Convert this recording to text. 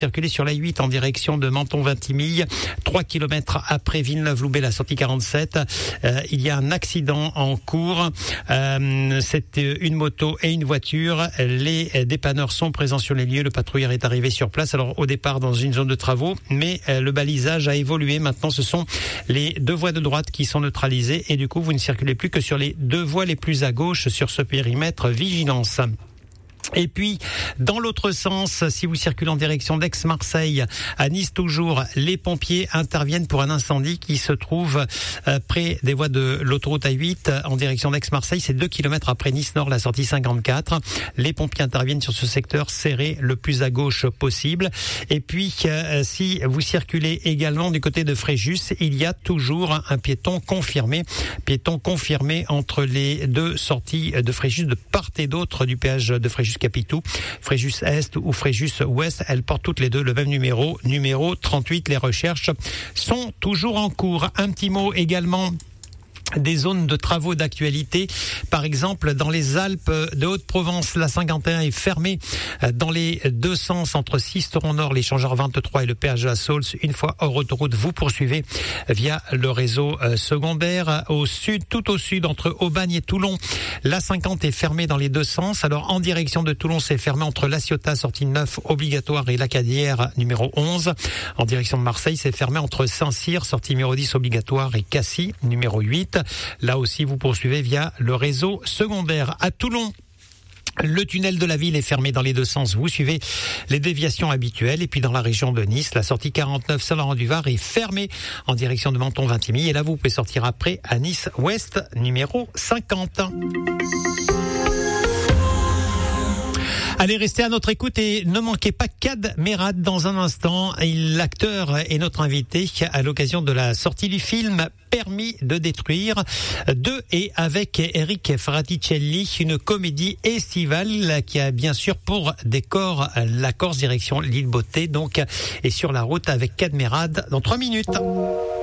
Circuler sur la 8 en direction de Menton-Vintimille, 3 km après Villeneuve-Loubet, la sortie 47. Il y a un accident en cours. C'est une moto et une voiture. Les dépanneurs sont présents sur les lieux. Le patrouilleur est arrivé sur place. Alors au départ dans une zone de travaux, mais le balisage a évolué. Maintenant, ce sont les deux voies de droite qui sont neutralisées et du coup, vous ne circulez plus que sur les deux voies les plus à gauche sur ce périmètre. Vigilance. Et puis, dans l'autre sens, si vous circulez en direction d'Aix-Marseille, à Nice toujours, les pompiers interviennent pour un incendie qui se trouve près des voies de l'autoroute A8 en direction d'Aix-Marseille. C'est 2 km après Nice-Nord, la sortie 54. Les pompiers interviennent sur ce secteur serré le plus à gauche possible. Et puis, si vous circulez également du côté de Fréjus, il y a toujours un piéton confirmé entre les deux sorties de Fréjus de part et d'autre du péage de Fréjus Capitou, Fréjus Est ou Fréjus Ouest, elles portent toutes les deux le même numéro 38. Les recherches sont toujours en cours. Un petit mot également des zones de travaux d'actualité. Par exemple, dans les Alpes de Haute-Provence, la 51 est fermée dans les deux sens entre Sisteron-Nord, l'échangeur 23 et le péage de la Saulce. Une fois hors autoroute, vous poursuivez via le réseau secondaire. Au sud, tout au sud, entre Aubagne et Toulon, la 50 est fermée dans les deux sens. Alors, en direction de Toulon, c'est fermé entre La Ciotat, sortie 9 obligatoire, et Lacadière, numéro 11. En direction de Marseille, c'est fermé entre Saint-Cyr, sortie numéro 10 obligatoire, et Cassis, numéro 8. Là aussi, vous poursuivez via le réseau secondaire. À Toulon, le tunnel de la ville est fermé dans les deux sens. Vous suivez les déviations habituelles. Et puis dans la région de Nice, la sortie 49 Saint-Laurent-du-Var est fermée en direction de Menton-Vintimille. Et là, vous pouvez sortir après à Nice-Ouest, numéro 50. Allez, restez à notre écoute et ne manquez pas Kad Merad dans un instant. L'acteur est notre invité à l'occasion de la sortie du film Permis de détruire de et avec Eric Fraticelli, une comédie estivale qui a bien sûr pour décor la Corse direction l'île Beauté, donc, et sur la route avec Kad Merad dans 3 minutes.